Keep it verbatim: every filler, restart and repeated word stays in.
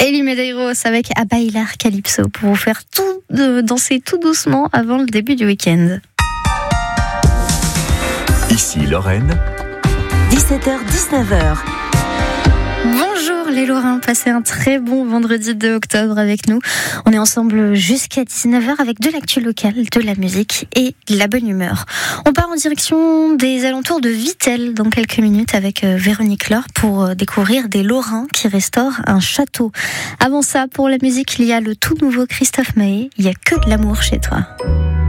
Ellie Medeiros avec A Bailar Calypso pour vous faire tout euh, danser tout doucement avant le début du week-end. Ici Lorraine. dix-sept heures dix-neuf heures. Bonjour les Lorrains, passez un très bon vendredi deux octobre avec nous. On est ensemble jusqu'à dix-neuf heures avec de l'actu locale, de la musique et de la bonne humeur. On part en direction des alentours de Vittel dans quelques minutes avec Véronique Laure pour découvrir des Lorrains qui restaurent un château. Avant ça, pour la musique, il y a le tout nouveau Christophe Maé, il y a que de l'amour chez toi.